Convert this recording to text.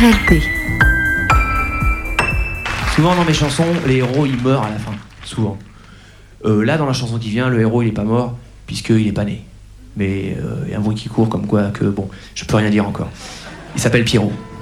RLP. Souvent dans mes chansons, les héros ils meurent à la fin. Souvent. Là, dans la chanson qui vient, le héros il est pas mort puisqu'il est pas né. Mais il y a un bruit qui court comme quoi que bon, je peux rien dire encore. Il s'appelle Pierrot.